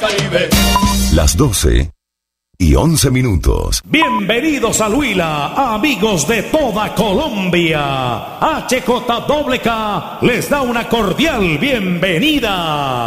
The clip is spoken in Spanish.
Las 12:11. Bienvenidos a Huila, amigos de toda Colombia. HJWK les da una cordial bienvenida.